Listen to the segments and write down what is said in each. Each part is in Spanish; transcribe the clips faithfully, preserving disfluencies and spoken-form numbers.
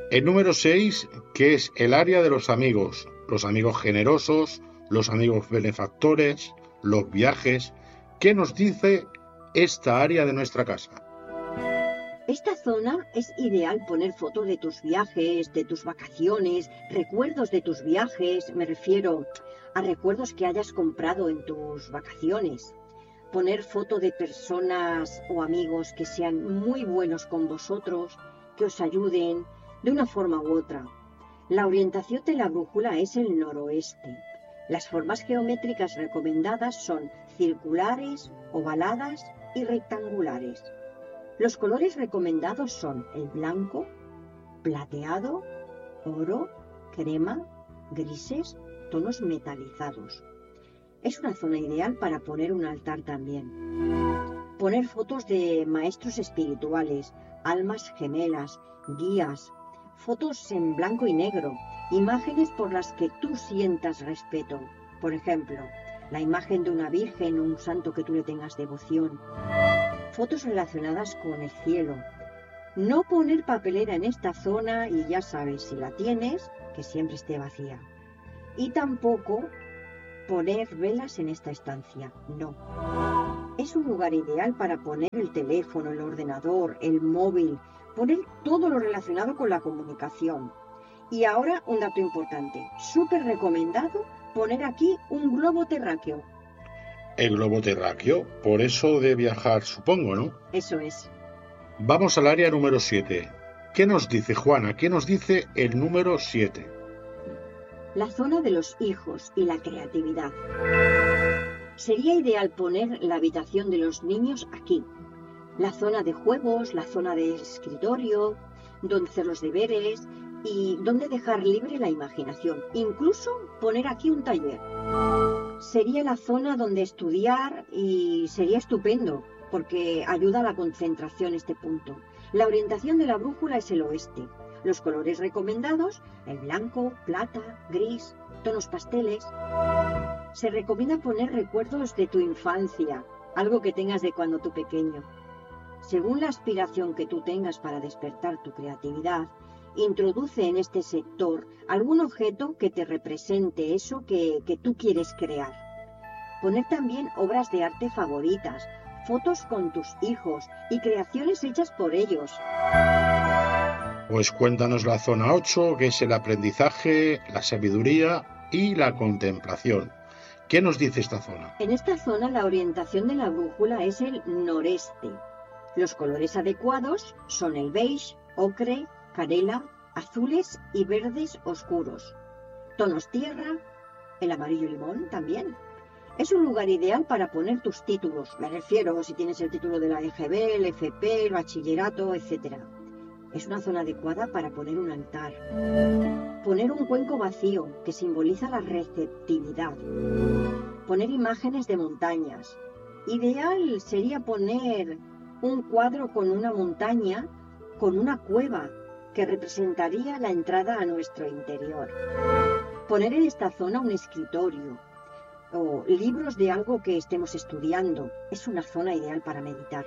El número seis, que es el área de los amigos, los amigos generosos, los amigos benefactores, los viajes. ¿Qué nos dice esta área de nuestra casa? Esta zona es ideal poner fotos de tus viajes, de tus vacaciones, recuerdos de tus viajes, me refiero a recuerdos que hayas comprado en tus vacaciones. Poner foto de personas o amigos que sean muy buenos con vosotros, que os ayuden de una forma u otra. La orientación de la brújula es el noroeste. Las formas geométricas recomendadas son circulares, ovaladas y rectangulares. Los colores recomendados son el blanco, plateado, oro, crema, grises, tonos metalizados. Es una zona ideal para poner un altar también. Poner fotos de maestros espirituales, almas gemelas, guías, fotos en blanco y negro, imágenes por las que tú sientas respeto. Por ejemplo, la imagen de una virgen o un santo que tú le tengas devoción. Fotos relacionadas con el cielo. No poner papelera en esta zona y ya sabes, si la tienes, que siempre esté vacía. Y tampoco poner velas en esta estancia, no. Es un lugar ideal para poner el teléfono, el ordenador, el móvil, poner todo lo relacionado con la comunicación. Y ahora un dato importante, súper recomendado poner aquí un globo terráqueo. El globo terráqueo, por eso de viajar, supongo, ¿no? Eso es. Vamos al área número siete. ¿Qué nos dice, Juana? ¿Qué nos dice el número siete? La zona de los hijos y la creatividad. Sería ideal poner la habitación de los niños aquí. La zona de juegos, la zona de escritorio, donde hacer los deberes y donde dejar libre la imaginación. Incluso poner aquí un taller. Sería la zona donde estudiar y sería estupendo porque ayuda a la concentración este punto. La orientación de la brújula es el oeste. Los colores recomendados, el blanco, plata, gris, tonos pasteles. Se recomienda poner recuerdos de tu infancia, algo que tengas de cuando tú pequeño. Según la aspiración que tú tengas para despertar tu creatividad, introduce en este sector algún objeto que te represente eso que, que tú quieres crear. Poner también obras de arte favoritas, fotos con tus hijos y creaciones hechas por ellos. Pues cuéntanos la zona ocho, que es el aprendizaje, la sabiduría y la contemplación. ¿Qué nos dice esta zona? En esta zona la orientación de la brújula es el noreste. Los colores adecuados son el beige, ocre, canela, azules y verdes oscuros. Tonos tierra, el amarillo limón también. Es un lugar ideal para poner tus títulos. Me refiero si tienes el título de la E G B, el F P, el bachillerato, etcétera. Es una zona adecuada para poner un altar. Poner un cuenco vacío, que simboliza la receptividad. Poner imágenes de montañas. Ideal sería poner un cuadro con una montaña, con una cueva, que representaría la entrada a nuestro interior. Poner en esta zona un escritorio o libros de algo que estemos estudiando. Es una zona ideal para meditar.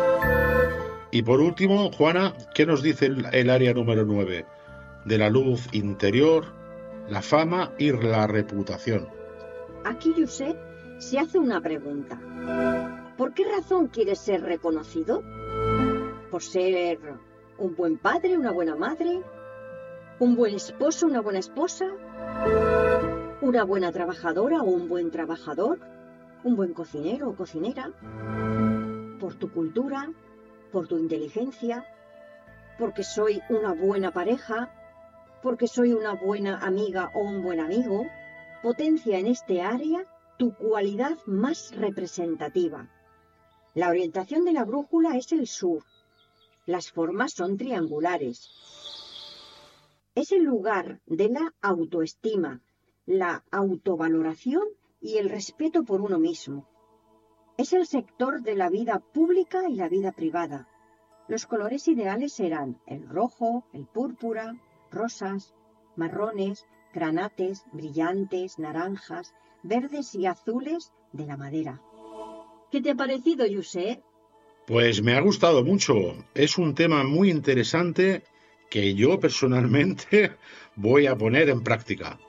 Y por último, Juana, ¿qué nos dice el, el área número nueve? De la luz interior, la fama y la reputación. Aquí, Josep, se hace una pregunta. ¿Por qué razón quieres ser reconocido? ¿Por ser un buen padre, una buena madre? ¿Un buen esposo, una buena esposa? ¿Una buena trabajadora o un buen trabajador? ¿Un buen cocinero o cocinera? ¿Por tu cultura? ¿Por tu inteligencia? ¿Porque soy una buena pareja? ¿Porque soy una buena amiga o un buen amigo? Potencia en este área tu cualidad más representativa. La orientación de la brújula es el sur. Las formas son triangulares. Es el lugar de la autoestima, la autovaloración y el respeto por uno mismo. Es el sector de la vida pública y la vida privada. Los colores ideales serán el rojo, el púrpura, rosas, marrones, granates, brillantes, naranjas, verdes y azules de la madera. ¿Qué te ha parecido, Josep? Pues me ha gustado mucho. Es un tema muy interesante que yo personalmente voy a poner en práctica.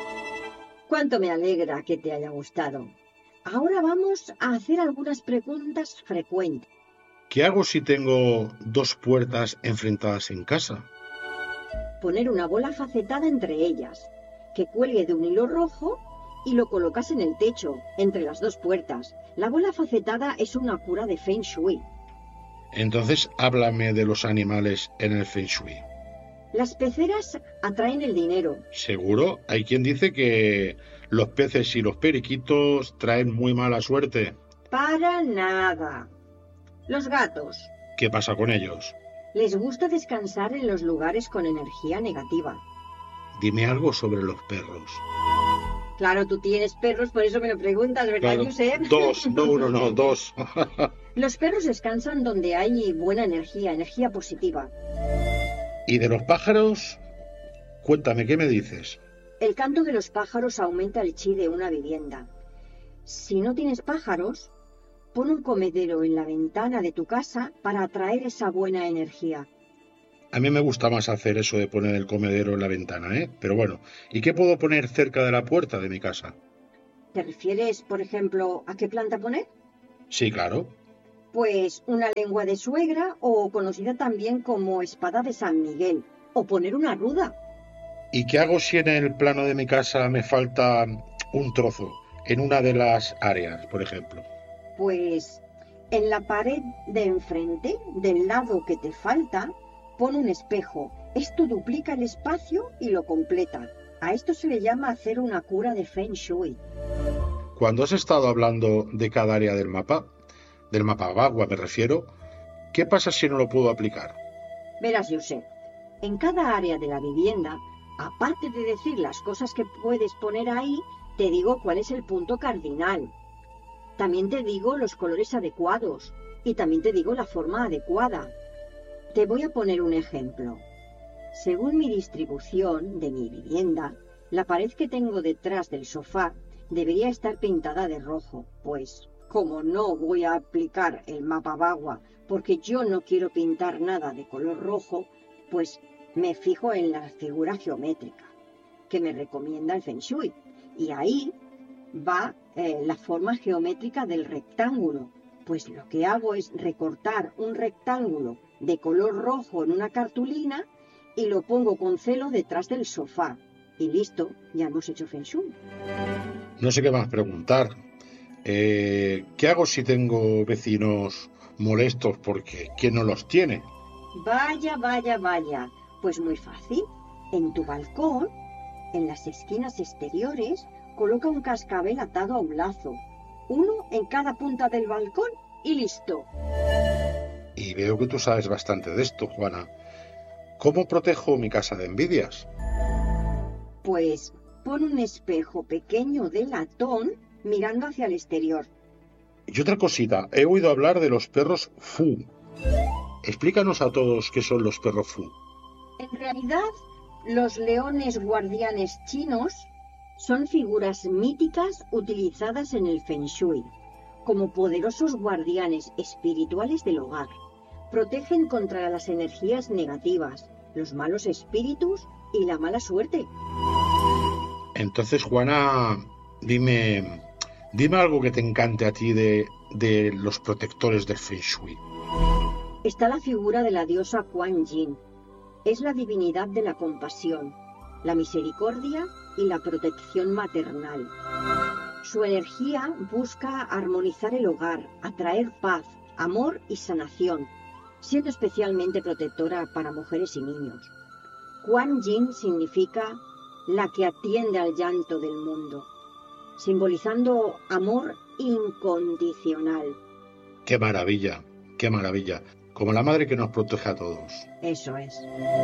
Cuánto me alegra que te haya gustado. Ahora vamos a hacer algunas preguntas frecuentes. ¿Qué hago si tengo dos puertas enfrentadas en casa? Poner una bola facetada entre ellas, que cuelgue de un hilo rojo y lo colocas en el techo, entre las dos puertas. La bola facetada es una cura de Feng Shui. Entonces háblame de los animales en el Feng Shui. Las peceras atraen el dinero. ¿Seguro? Hay quien dice que los peces y los periquitos traen muy mala suerte. Para nada. Los gatos. ¿Qué pasa con ellos? Les gusta descansar en los lugares con energía negativa. Dime algo sobre los perros. Claro, tú tienes perros, por eso me lo preguntas, ¿verdad, Claro, Josep? dos, no uno, no, dos. Los perros descansan donde hay buena energía, energía positiva. ¿Y de los pájaros? Cuéntame, ¿qué me dices? El canto de los pájaros aumenta el chi de una vivienda. Si no tienes pájaros, pon un comedero en la ventana de tu casa para atraer esa buena energía. A mí me gusta más hacer eso de poner el comedero en la ventana, ¿eh? Pero bueno, ¿y qué puedo poner cerca de la puerta de mi casa? ¿Te refieres, por ejemplo, a qué planta poner? Sí, claro. Pues una lengua de suegra, o conocida también como espada de San Miguel, o poner una ruda. ¿Y qué hago si en el plano de mi casa me falta un trozo, en una de las áreas, por ejemplo? Pues en la pared de enfrente, del lado que te falta, pon un espejo. Esto duplica el espacio y lo completa. A esto se le llama hacer una cura de Feng Shui. Cuando has estado hablando de cada área del mapa, del mapa Bagua me refiero, ¿qué pasa si no lo puedo aplicar? Verás, Josep, en cada área de la vivienda, aparte de decir las cosas que puedes poner ahí, te digo cuál es el punto cardinal. También te digo los colores adecuados y también te digo la forma adecuada. Te voy a poner un ejemplo. Según mi distribución de mi vivienda, la pared que tengo detrás del sofá debería estar pintada de rojo, pues como no voy a aplicar el mapa Bagua porque yo no quiero pintar nada de color rojo, pues me fijo en la figura geométrica que me recomienda el Feng Shui. Y ahí va eh, la forma geométrica del rectángulo. Pues lo que hago es recortar un rectángulo de color rojo en una cartulina y lo pongo con celo detrás del sofá. Y listo, ya hemos hecho Feng Shui. No sé qué más preguntar. Eh, ¿qué hago si tengo vecinos molestos porque quién no los tiene? Vaya, vaya, vaya. Pues muy fácil. En tu balcón, en las esquinas exteriores, coloca un cascabel atado a un lazo. Uno en cada punta del balcón y listo. Y veo que tú sabes bastante de esto, Juana. ¿Cómo protejo mi casa de envidias? Pues pon un espejo pequeño de latón mirando hacia el exterior. Y otra cosita, he oído hablar de los perros Fu. Explícanos a todos qué son los perros Fu. En realidad, los leones guardianes chinos son figuras míticas utilizadas en el Feng Shui como poderosos guardianes espirituales del hogar. Protegen contra las energías negativas, los malos espíritus y la mala suerte. Entonces, Juana, dime, dime algo que te encante a ti de, de los protectores del Feng Shui. Está la figura de la diosa Kuan Yin. Es la divinidad de la compasión, la misericordia y la protección maternal. Su energía busca armonizar el hogar, atraer paz, amor y sanación, siendo especialmente protectora para mujeres y niños. Kuan Yin significa la que atiende al llanto del mundo, simbolizando amor incondicional. ¡Qué maravilla! ¡Qué maravilla! Como la madre que nos protege a todos. Eso es.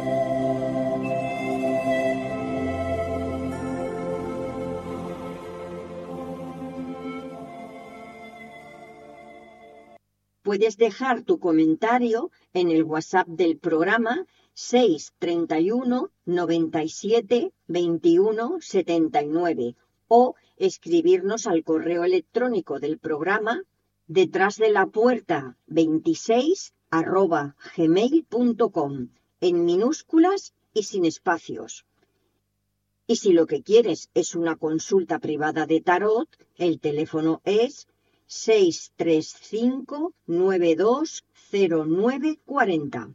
Puedes dejar tu comentario en el WhatsApp del programa seis treinta y uno, noventa y siete, veintiuno, setenta y nueve o escribirnos al correo electrónico del programa detrás de la puerta veintiséis arroba gmail punto com. en minúsculas y sin espacios. Y si lo que quieres es una consulta privada de tarot, el teléfono es seis tres cinco nueve dos cero nueve cuatro cero.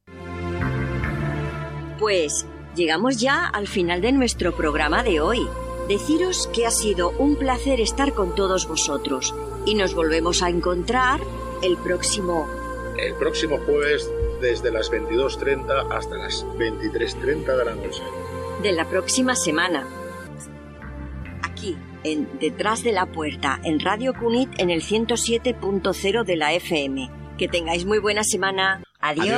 Pues llegamos ya al final de nuestro programa de hoy. Deciros que ha sido un placer estar con todos vosotros y nos volvemos a encontrar el próximo... El próximo jueves desde las veintidós treinta hasta las veintitrés treinta de la noche. De la próxima semana. Aquí, en Detrás de la Puerta, en Radio Cunit, en el ciento siete punto cero de la F M. Que tengáis muy buena semana. Adiós. Adiós.